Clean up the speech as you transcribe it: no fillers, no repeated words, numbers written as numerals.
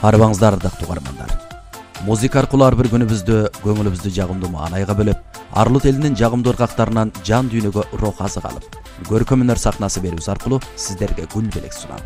Арбаңыздар ардактуу угармандар. Музыка аркылуу ар бир күнүбүздү, көңүлүбүздү жагымдуу маанайга бөлөп, Арлыт элинин жагымдуу ыргактарынан жан дүйнөгө рух азык алып, көркөм өнөр сахнасы берүүбүз аркылуу сиздерге гүл белек сунабыз.